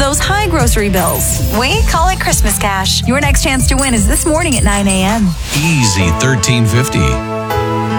those high grocery bills. We call it Christmas cash. Your next chance to win is this morning at 9 a.m. Easy 1350.